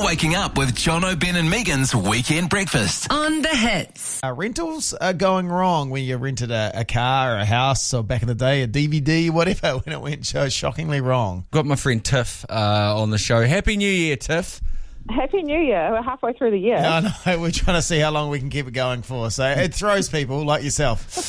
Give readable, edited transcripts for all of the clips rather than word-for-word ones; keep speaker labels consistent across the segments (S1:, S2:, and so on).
S1: waking up with Jono, Ben and Megan's Weekend Breakfast.
S2: On The Hits.
S3: Rentals are going wrong when you rented a car or a house, or back in the day a DVD, whatever, when it went shockingly wrong.
S4: Got my friend Tiff on the show. Happy New Year, Tiff.
S5: Happy New Year. We're halfway through the year.
S3: I know, we're trying to see how long we can keep it going for, so it throws people like yourself.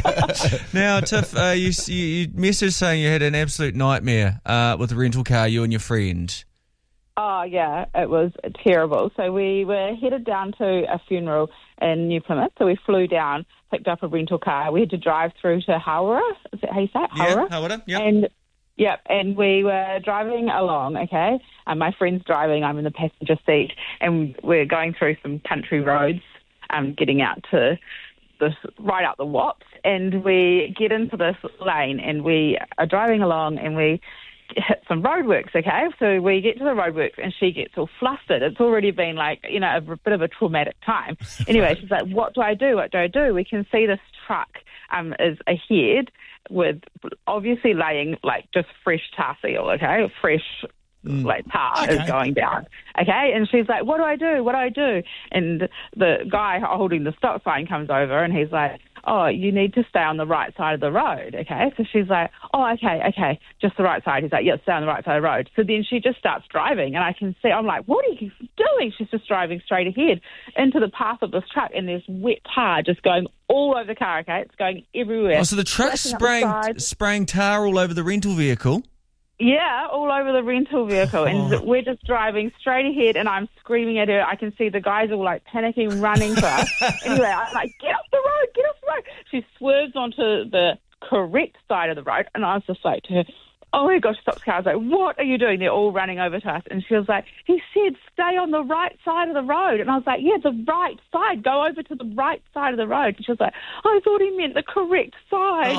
S4: Now, Tiff, you messaged saying you had an absolute nightmare with the rental car, you and your friend.
S5: Oh, yeah, it was terrible. So we were headed down to a funeral in New Plymouth. So we flew down, picked up a rental car. We had to drive through to Hawera. Is that how you say it? Hawera?
S4: Yeah, Hawera,
S5: yep. And we were driving along, okay? And my friend's driving, I'm in the passenger seat, and we're going through some country roads, getting out to this, right out the Watts, and we get into this lane, and we are driving along, and we hit some roadworks, okay? So we get to the roadworks, and she gets all flustered. It's already been a bit of a traumatic time. Anyway, she's like, what do I do? What do I do? We can see this truck is ahead with obviously laying just fresh tar seal, okay? Fresh tar is going down, okay? And she's like, what do I do? What do I do? And the guy holding the stop sign comes over, and he's like, oh, you need to stay on the right side of the road, okay? So she's like, oh, okay, just the right side. He's like, yeah, stay on the right side of the road. So then she just starts driving, and I can see, I'm like, what are you doing? She's just driving straight ahead into the path of this truck, and there's wet tar just going all over the car, okay? It's going everywhere.
S4: Oh, so the truck's spraying tar all over the rental vehicle?
S5: Yeah, all over the rental vehicle. And we're just driving straight ahead, and I'm screaming at her. I can see the guys all panicking, running for us. Anyway, I'm like, get off the road, get off the road. She swerves onto the correct side of the road, and I was just like to her, oh my gosh, stops the car. I was like, what are you doing? They're all running over to us. And she was like, he said stay on the right side of the road. And I was like, yeah, the right side. Go over to the right side of the road. And she was like, I thought he meant the correct side.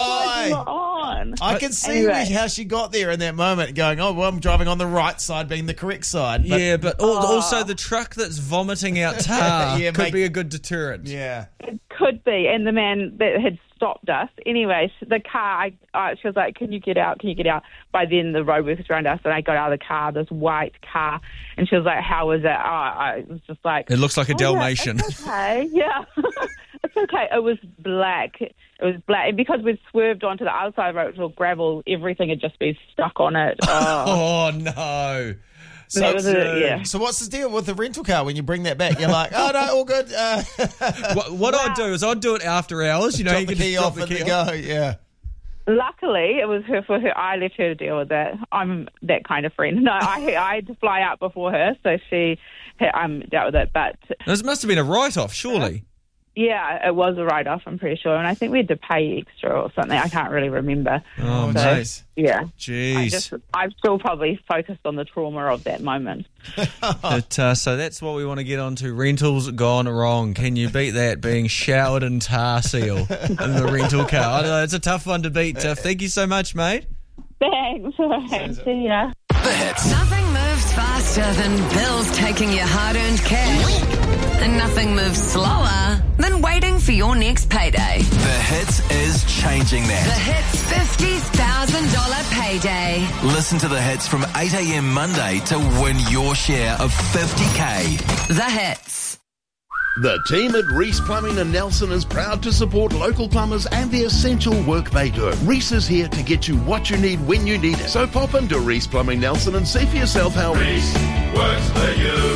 S3: I can see how she got there in that moment, going, oh, well, I'm driving on the right side being the correct side.
S4: But also the truck that's vomiting out tar could be a good deterrent.
S3: Yeah.
S5: It could be. And the man that had stopped us. Anyways, the car, she was like, can you get out? Can you get out? By then, the roadworks was around us, and I got out of the car, this white car, and she was like, how was it? I was just like...
S4: It looks like a Dalmatian.
S5: Yeah, it's okay, yeah. It's okay. It was black. And because we'd swerved onto the other side of the road, it was all gravel, everything had just been stuck on it.
S4: Oh no.
S3: So what's the deal with the rental car when you bring that back? You're like, oh, no, all good.
S4: What I'd do is I'd do it after hours. You know,
S3: drop the key off and go, yeah.
S5: Luckily, it was for her. I left her to deal with that. I'm that kind of friend. No, I had to fly out before her, so she dealt with it. But
S4: this must have been a write-off, surely.
S5: Yeah, it was a write-off, I'm pretty sure. And I think we had to pay extra or something. I can't really remember.
S3: Oh, nice.
S5: Yeah.
S4: Jeez.
S5: I'm still probably focused on the trauma of that moment.
S4: So that's what we want to get on to. Rentals gone wrong. Can you beat that, being showered in tar seal in the rental car? I don't know, it's a tough one to beat, Tiff. Thank you so much, mate.
S5: Thanks. See ya.
S1: The Hits.
S2: Nothing moves faster than bills taking your hard-earned cash. And nothing moves slower than waiting for your next payday.
S1: The Hits is changing
S2: The
S1: that.
S2: Hits $50,000 payday.
S1: Listen to The Hits from 8 a.m. Monday to win your share of $50K.
S2: The Hits.
S6: The team at Reese Plumbing and Nelson is proud to support local plumbers and the essential work they do. Reese is here to get you what you need when you need it. So pop into Reese Plumbing Nelson and see for yourself how Reese works for you.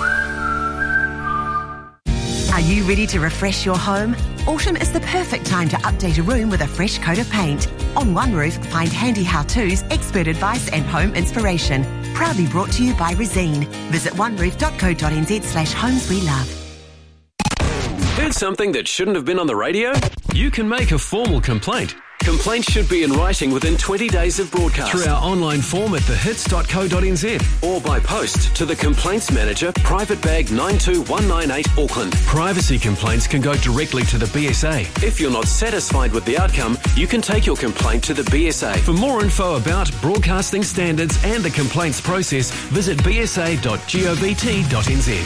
S7: Are you ready to refresh your home? Autumn is the perfect time to update a room with a fresh coat of paint. On One Roof, find handy how-tos, expert advice and home inspiration. Proudly brought to you by Resene. Visit oneroof.co.nz/homes we love.
S8: Heard something that shouldn't have been on the radio? You can make a formal complaint. Complaints should be in writing within 20 days of broadcast through our online form at thehits.co.nz or by post to the Complaints Manager, Private Bag 92198 Auckland. Privacy complaints can go directly to the BSA. If you're not satisfied with the outcome, you can take your complaint to the BSA. For more info about broadcasting standards and the complaints process, visit bsa.gov.nz.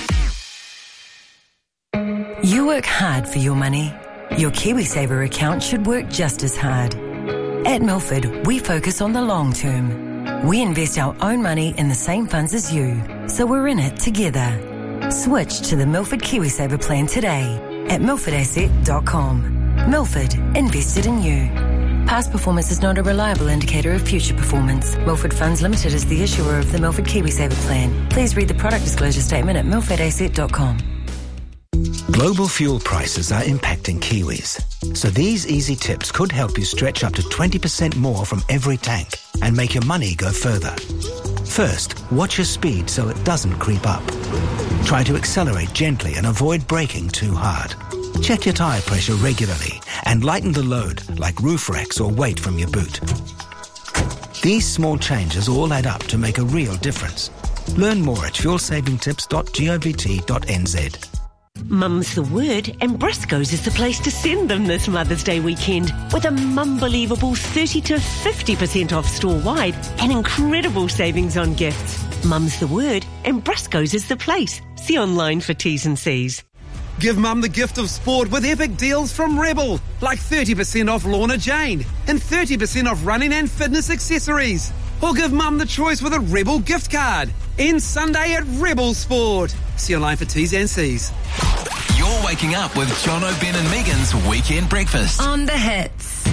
S7: You work hard for your money. Your KiwiSaver account should work just as hard. At Milford, we focus on the long term.
S9: We invest our own money in the same funds as you, so we're in it together. Switch to the Milford KiwiSaver plan today at milfordasset.com. Milford, invested in you. Past performance is not a reliable indicator of future performance. Milford Funds Limited is the issuer of the Milford KiwiSaver plan. Please read the product disclosure statement at milfordasset.com.
S10: Global fuel prices are impacting Kiwis, so these easy tips could help you stretch up to 20% more from every tank and make your money go further. First, watch your speed so it doesn't creep up. Try to accelerate gently and avoid braking too hard. Check your tyre pressure regularly and lighten the load, like roof racks or weight from your boot. These small changes all add up to make a real difference. Learn more at fuelsavingtips.govt.nz.
S11: Mum's the word, and Briscoe's is the place to send them this Mother's Day weekend with a mum-believable 30 to 50% off store-wide and incredible savings on gifts. Mum's the word, and Briscoe's is the place. See online for T's and C's.
S12: Give Mum the gift of sport with epic deals from Rebel, like 30% off Lorna Jane and 30% off running and fitness accessories. Or give Mum the choice with a Rebel gift card. End Sunday at Rebel Sport. See online for T's and C's.
S1: You're waking up with John O'Ben and Megan's Weekend Breakfast
S2: On the Hits.